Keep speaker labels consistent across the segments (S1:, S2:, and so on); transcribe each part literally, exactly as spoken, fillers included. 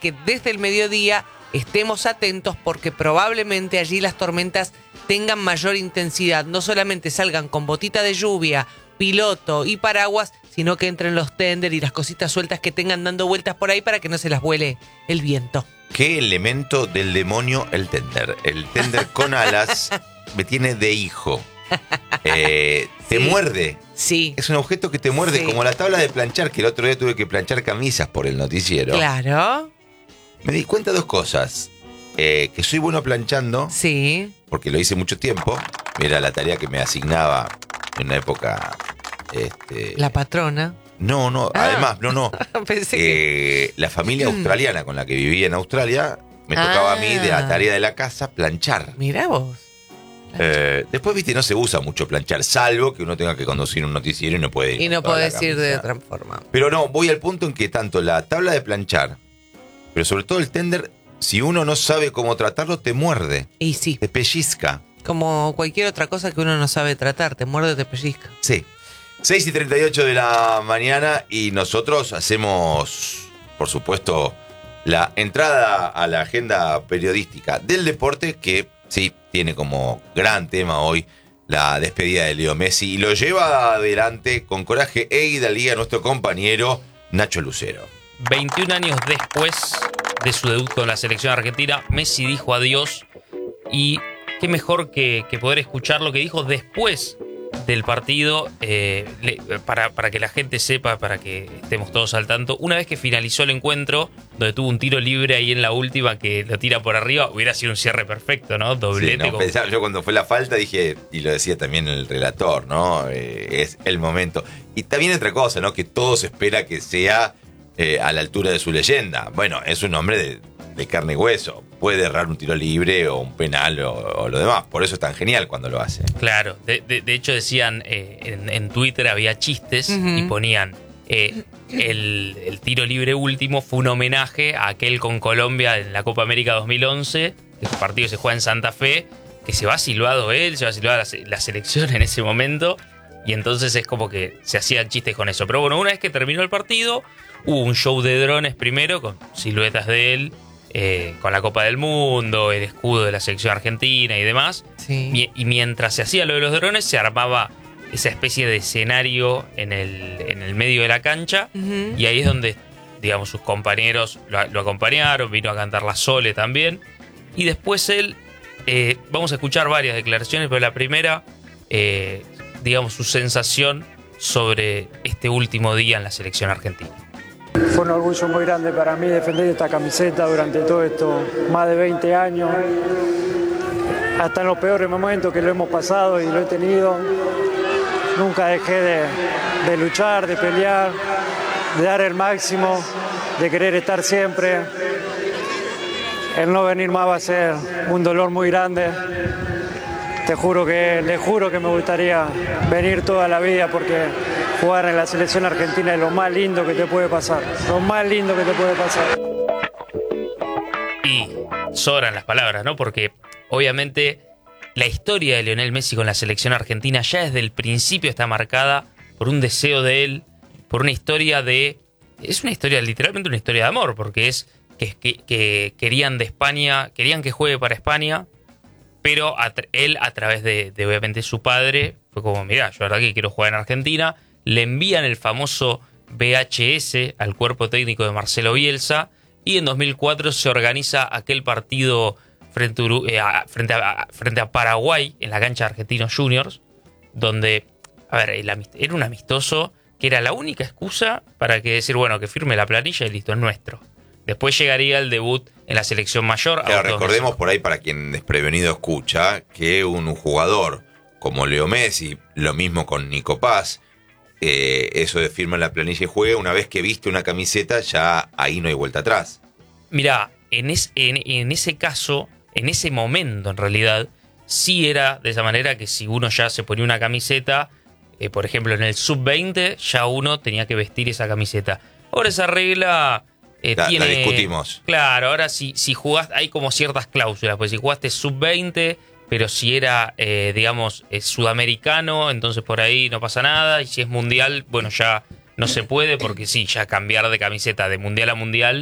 S1: que desde el mediodía estemos atentos porque probablemente allí las tormentas tengan mayor intensidad. No solamente salgan con botita de lluvia, piloto y paraguas, sino que entren los tender y las cositas sueltas que tengan dando vueltas por ahí para que no se las vuele el viento.
S2: ¿Qué elemento del demonio el tender? El tender con alas me tiene de hijo. Eh, te
S1: Sí.
S2: muerde.
S1: Sí,
S2: Es un objeto que te muerde,
S1: Sí.
S2: como la tabla de planchar, que el otro día tuve que planchar camisas por el noticiero.
S1: claro.
S2: Me di cuenta de dos cosas. Eh, que soy bueno planchando,
S1: Sí,
S2: porque lo hice mucho tiempo. Era la tarea que me asignaba en una época... Este,
S1: la patrona.
S2: No, no,
S1: Ah.
S2: además, no, no.
S1: Pensé que...
S2: Eh, la familia australiana con la que vivía en Australia, me tocaba
S1: Ah.
S2: a mí de la tarea de la casa planchar.
S1: Mirá vos.
S2: Eh, después, viste, no se usa mucho planchar, salvo que uno tenga que conducir un noticiero y no puede ir.
S1: Y
S2: con
S1: no
S2: toda la
S1: podés ir de
S2: camisa.
S1: otra forma.
S2: Pero no, voy al punto en que tanto la tabla de planchar, pero sobre todo el tender, si uno no sabe cómo tratarlo, te muerde,
S1: Y sí,
S2: te pellizca.
S1: como cualquier otra cosa que uno no sabe tratar, te muerde, te pellizca.
S2: Sí. seis y treinta y ocho de la mañana y nosotros hacemos, por supuesto, la entrada a la agenda periodística del deporte que sí tiene como gran tema hoy la despedida de Leo Messi y lo lleva adelante con coraje e hidalguía nuestro compañero Nacho Lucero.
S3: veintiún años después de su debut con la selección argentina, Messi dijo adiós y qué mejor que, que poder escuchar lo que dijo después del partido eh, le, para, para que la gente sepa, para que estemos todos al tanto. Una vez que finalizó el encuentro, donde tuvo un tiro libre ahí en la última que lo tira por arriba, hubiera sido un cierre perfecto, ¿no? Doblete.
S2: Sí, no,
S3: con-
S2: pensaba, yo cuando fue la falta dije, y lo decía también el relator, ¿no? Eh, es el momento. Y también otra cosa, ¿no? Que todo se espera que sea eh, a la altura de su leyenda. Bueno, es un hombre de, de carne y hueso. Puede errar un tiro libre o un penal o, o lo demás. Por eso es tan genial cuando lo hace.
S3: Claro, de, de- de hecho decían, eh, en, en Twitter había chistes
S1: Ujú.
S3: y ponían, eh, el, el tiro libre último fue un homenaje a aquel con Colombia en la Copa América dos mil once, que el partido se juega en Santa Fe, que se va silbado él, se va silbado la, se- la selección en ese momento, y entonces es como que se hacían chistes con eso. Pero bueno, una vez que terminó el partido, hubo un show de drones primero, con siluetas de él, eh, con la Copa del Mundo, el escudo de la selección argentina y demás.
S1: Sí.
S3: Y, y mientras se hacía lo de los drones, se armaba esa especie de escenario en el, en el medio de la cancha.
S1: Ujú.
S3: Y ahí es donde, digamos, sus compañeros lo, lo acompañaron, vino a cantar la Sole también. Y después él, eh, vamos a escuchar varias declaraciones, pero la primera, eh, digamos, su sensación sobre este último día en la selección argentina.
S4: Fue un orgullo muy grande para mí defender esta camiseta durante todo esto, más de veinte años, hasta en los peores momentos que lo hemos pasado y lo he tenido. Nunca dejé de, de luchar, de pelear, de dar el máximo, de querer estar siempre. El no venir más va a ser un dolor muy grande. Te juro que, le juro que me gustaría venir toda la vida porque jugar en la selección argentina es lo más lindo que te puede pasar. Lo más lindo que te puede pasar.
S3: Y sobran las palabras, ¿no? Porque obviamente la historia de Lionel Messi con la selección argentina ya desde el principio está marcada por un deseo de él, por una historia de... Es una historia, literalmente una historia de amor, porque es que, que, que querían de España, querían que juegue para España, pero a tra- él a través de, de obviamente su padre, fue como, mirá, yo la verdad que quiero jugar en Argentina, le envían el famoso V H S al cuerpo técnico de Marcelo Bielsa, y en dos mil cuatro se organiza aquel partido frente a, Uru- eh, a- frente a, frente a Paraguay en la cancha de Argentinos Juniors, donde, a ver, el amist- era un amistoso que era la única excusa para que decir, bueno, que firme la planilla y listo, es nuestro. Después llegaría el debut en la selección mayor.
S2: Claro,
S3: a dos
S2: recordemos
S3: meses.
S2: por ahí, para quien desprevenido escucha, que un jugador como Leo Messi, lo mismo con Nico Paz, eh, eso de firma en la planilla y juega, una vez que viste una camiseta, ya ahí no hay vuelta atrás.
S3: Mirá, en, es- en, en ese caso, en ese momento en realidad, sí era de esa manera que si uno ya se ponía una camiseta, eh, por ejemplo en el sub veinte, ya uno tenía que vestir esa camiseta. Ahora esa regla eh,
S2: La- la
S3: tiene...
S2: discutimos.
S3: Claro, ahora si, si jugaste, hay como ciertas cláusulas, pues si jugaste sub veinte, pero si era, eh, digamos, eh, sudamericano, entonces por ahí no pasa nada, y si es mundial, bueno, ya no se puede, porque sí, ya cambiar de camiseta de mundial a mundial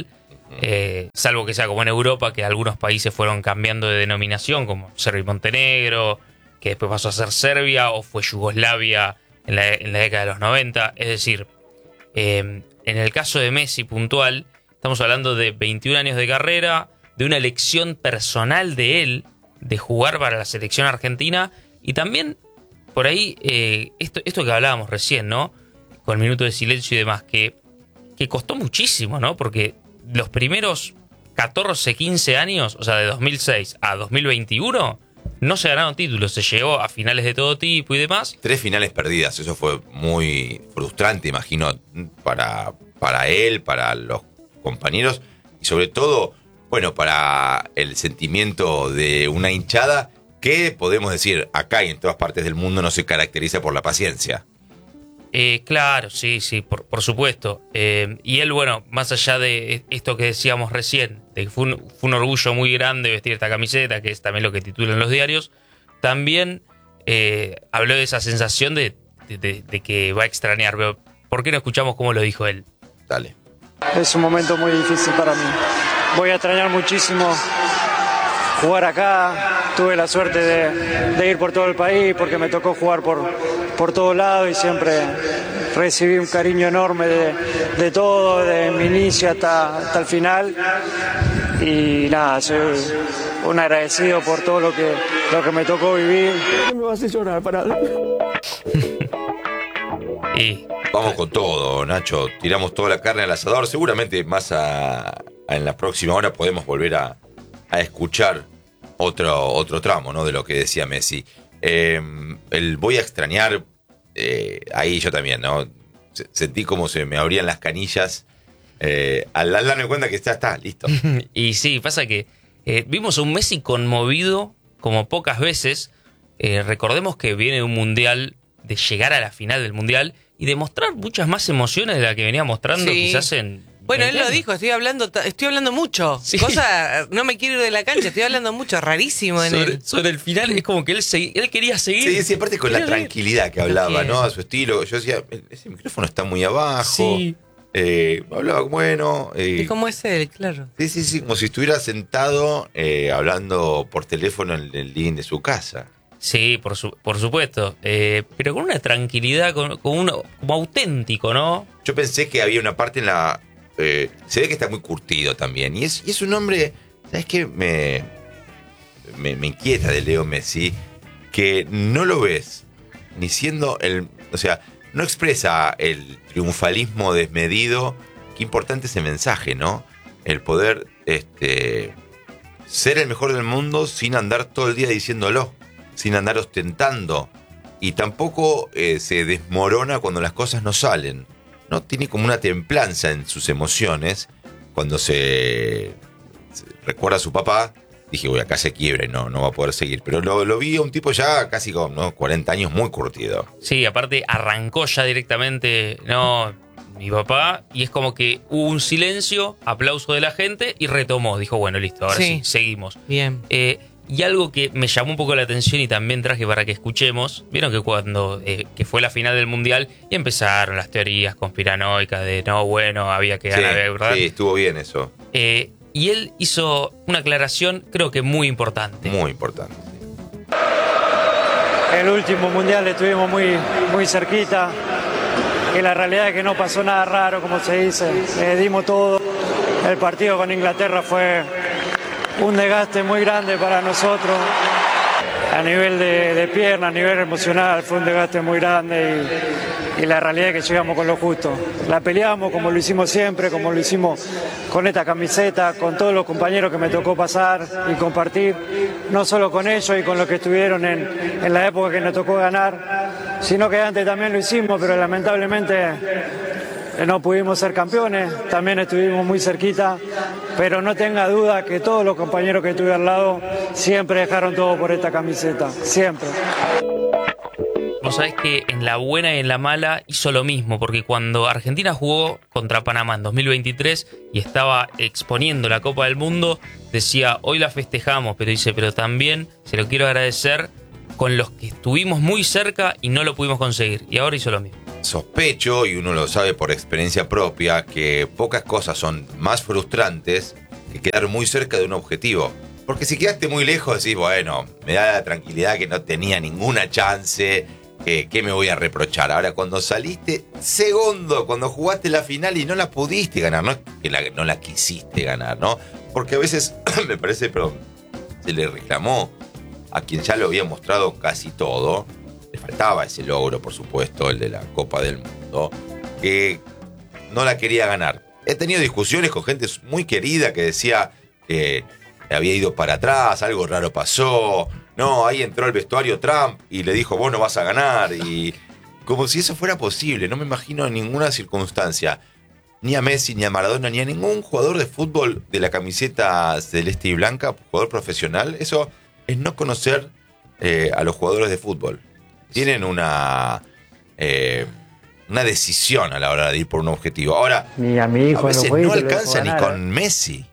S3: Eh, salvo que sea como en Europa, que algunos países fueron cambiando de denominación, como Serbia y Montenegro, que después pasó a ser Serbia, o fue Yugoslavia en la, en la década de los noventa. Es decir, eh, en el caso de Messi puntual, estamos hablando de veintiún años de carrera, de una elección personal de él, de jugar para la selección argentina, y también por ahí, eh, esto, esto que hablábamos recién, ¿no? Con el minuto de silencio y demás, que, que costó muchísimo, ¿no? Porque los primeros catorce, quince años, o sea, de dos mil seis a dos mil veintiuno, no se ganaron títulos, se llegó a finales de todo tipo y demás.
S2: Tres finales perdidas, eso fue muy frustrante, imagino, para, para él, para los compañeros, y sobre todo, bueno, para el sentimiento de una hinchada que, podemos decir, acá y en todas partes del mundo no se caracteriza por la paciencia.
S3: Eh, claro, sí, sí, por, por supuesto. Eh, y él, bueno, más allá de esto que decíamos recién, de que fue un, fue un orgullo muy grande vestir esta camiseta, que es también lo que titulan los diarios, también eh, habló de esa sensación de, de, de, de que va a extrañar. Pero ¿por qué no escuchamos cómo lo dijo él?
S2: Dale.
S4: Es un momento muy difícil para mí. Voy a extrañar muchísimo jugar acá. Tuve la suerte de, de ir por todo el país porque me tocó jugar por, por todos lados y siempre recibí un cariño enorme de, de todo, de mi inicio hasta, hasta el final. Y nada, soy un agradecido por todo lo que, lo que me tocó vivir. Me vas a llorar, para.
S3: Y
S2: Vamos con todo, Nacho. Tiramos toda la carne al asador. Seguramente más a, a en la próxima hora podemos volver a, a escuchar otro, otro tramo, ¿no? De lo que decía Messi. Eh, el voy a extrañar, eh, ahí yo también, ¿no? Sentí como se me abrían las canillas eh, al, al darme cuenta que está, está, listo.
S3: Y sí, pasa que eh, vimos a un Messi conmovido como pocas veces. Eh, recordemos que viene de un mundial, de llegar a la final del mundial y de mostrar muchas más emociones de las que venía mostrando
S1: Sí.
S3: quizás en...
S1: Bueno, él lo
S3: años.
S1: dijo, estoy hablando estoy hablando mucho.
S3: Sí.
S1: Cosa, no me quiero ir de la cancha, estoy hablando mucho, rarísimo en
S3: Sobre,
S1: él.
S3: sobre el final es como que él, segui- él quería seguir.
S2: Sí, sí, aparte con la
S3: Quería seguir.
S2: tranquilidad que
S1: Lo
S2: hablaba,
S1: quiere.
S2: ¿no? A su estilo. Yo decía, ese micrófono está muy abajo.
S3: Sí.
S2: Eh, hablaba bueno. Eh,
S1: ¿Y cómo es él? Claro.
S2: Sí, sí, sí, como si estuviera sentado eh, hablando por teléfono en el living de su casa.
S3: Sí, por, su- por supuesto. Eh, pero con una tranquilidad, con, con uno, como auténtico, ¿no?
S2: Yo pensé que había una parte en la... eh, se ve que está muy curtido también. Y es, y es un hombre, ¿sabes qué? Me, me, me inquieta de Leo Messi, que no lo ves ni siendo el... O sea, no expresa el triunfalismo desmedido. Qué importante ese mensaje, ¿no? El poder este, ser el mejor del mundo sin andar todo el día diciéndolo, sin andar ostentando. Y tampoco eh, se desmorona cuando las cosas no salen. ¿No? Tiene como una templanza en sus emociones. Cuando se, se recuerda a su papá, dije, uy, acá se quiebra y no, no va a poder seguir. Pero lo, lo vi a un tipo ya casi con ¿no? cuarenta años, muy curtido.
S3: Sí, aparte arrancó ya directamente, no, mi papá, y es como que hubo un silencio, aplauso de la gente y retomó. Dijo, bueno, listo, ahora sí,
S1: Sí.
S3: seguimos.
S1: Bien.
S3: Eh, y algo que me llamó un poco la atención y también traje para que escuchemos, vieron que cuando eh, que fue la final del Mundial y empezaron las teorías conspiranoicas de no, bueno, había que
S2: Sí,
S3: ganar, ¿verdad?
S2: sí, estuvo bien eso.
S3: Eh, y él hizo una aclaración, creo que muy importante.
S2: Muy importante.
S4: El último mundial estuvimos muy, muy cerquita, que la realidad es que no pasó nada raro, como se dice, le dimos todo. El partido con Inglaterra fue un desgaste muy grande para nosotros, a nivel de, de pierna, a nivel emocional, fue un desgaste muy grande y, y la realidad es que llegamos con lo justo. La peleamos como lo hicimos siempre, como lo hicimos con esta camiseta, con todos los compañeros que me tocó pasar y compartir, no solo con ellos y con los que estuvieron en, en la época que nos tocó ganar, sino que antes también lo hicimos, pero lamentablemente no pudimos ser campeones, también estuvimos muy cerquita, pero no tenga duda que todos los compañeros que tuve al lado siempre dejaron todo por esta camiseta, siempre.
S3: Vos sabés que en la buena y en la mala hizo lo mismo, porque cuando Argentina jugó contra Panamá en dos mil veintitrés y estaba exponiendo la Copa del Mundo, decía, hoy la festejamos, pero dice, pero también se lo quiero agradecer con los que estuvimos muy cerca y no lo pudimos conseguir. Y ahora hizo lo mismo.
S2: sospecho, y uno lo sabe por experiencia propia, que pocas cosas son más frustrantes que quedar muy cerca de un objetivo. Porque si quedaste muy lejos, decís, bueno, me da la tranquilidad que no tenía ninguna chance, eh, ¿qué me voy a reprochar? Ahora, cuando saliste segundo, cuando jugaste la final y no la pudiste ganar, no es que la, no la quisiste ganar, ¿no? Porque a veces, me parece, pero se le reclamó a quien ya lo había mostrado casi todo, le faltaba ese logro, por supuesto, el de la Copa del Mundo, que no la quería ganar. He tenido discusiones con gente muy querida que decía que había ido para atrás, algo raro pasó, no, ahí entró al vestuario Trump y le dijo, vos no vas a ganar, y como si eso fuera posible. No me imagino en ninguna circunstancia, ni a Messi, ni a Maradona, ni a ningún jugador de fútbol de la camiseta celeste y blanca, jugador profesional. Eso es no conocer eh, a los jugadores de fútbol. Tienen una... Eh, una decisión a la hora de ir por un objetivo. Ahora,
S4: Ni a mi hijo
S2: a veces
S4: en los
S2: no
S4: jueguitos lo
S2: alcanza
S4: dejo
S2: ni
S4: ganar,
S2: con Messi,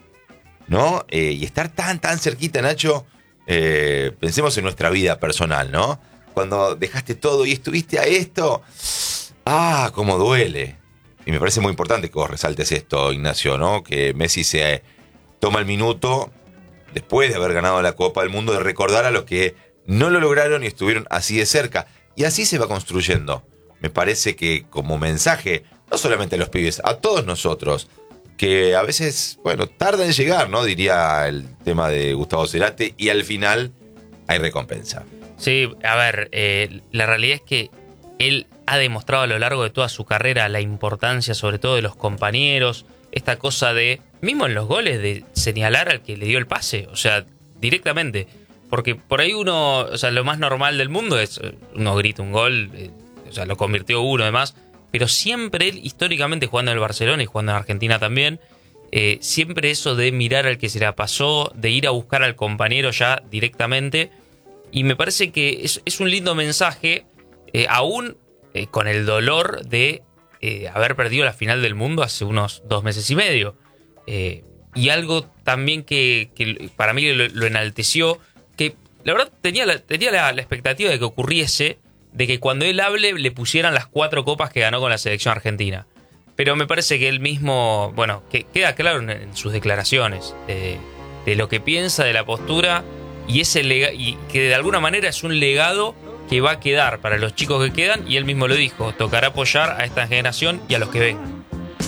S2: ¿no? Eh, y estar tan, tan cerquita, Nacho, eh, pensemos en nuestra vida personal, ¿no? Cuando dejaste todo y estuviste a esto, ¡ah, cómo duele! Y me parece muy importante que vos resaltes esto, Ignacio, ¿no? Que Messi se toma el minuto, después de haber ganado la Copa del Mundo, de recordar a los que no lo lograron y estuvieron así de cerca. Y así se va construyendo. Me parece que como mensaje, no solamente a los pibes, a todos nosotros, que a veces, bueno, tarda en llegar, ¿no? Diría el tema de Gustavo Cerati, y al final hay recompensa.
S3: Sí, a ver, eh, la realidad es que él ha demostrado a lo largo de toda su carrera la importancia, sobre todo de los compañeros, esta cosa de, mismo en los goles, de señalar al que le dio el pase, o sea, directamente. Porque por ahí uno, o sea, lo más normal del mundo es, uno grita un gol, eh, o sea, lo convirtió uno además, pero siempre él, históricamente jugando en el Barcelona y jugando en Argentina también, eh, siempre eso de mirar al que se la pasó, de ir a buscar al compañero ya directamente, y me parece que es, es un lindo mensaje, eh, aún eh, con el dolor de eh, haber perdido la final del mundo hace unos dos meses y medio. Eh, y algo también que, que para mí lo, lo enalteció, que la verdad tenía, la, tenía la, la expectativa de que ocurriese, de que cuando él hable le pusieran las cuatro copas que ganó con la selección argentina. Pero me parece que él mismo, bueno, que queda claro en, en sus declaraciones, de, de lo que piensa, de la postura, y, ese lega, y que de alguna manera es un legado que va a quedar para los chicos que quedan, y él mismo lo dijo, tocará apoyar a esta generación y a los que vengan.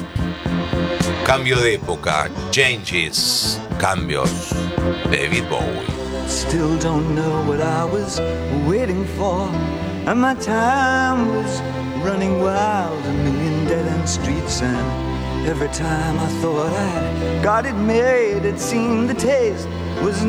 S2: Cambio de época, changes, cambios, David Bowie.
S5: Still don't know what I was waiting for, and my time was running wild, a million dead-end streets, and every time I thought I'd got it made, it seemed the taste was